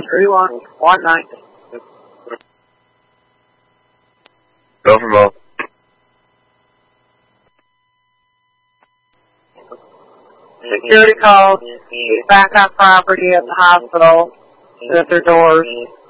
3119. Go for both. Security calls back on property at the hospital at their doors.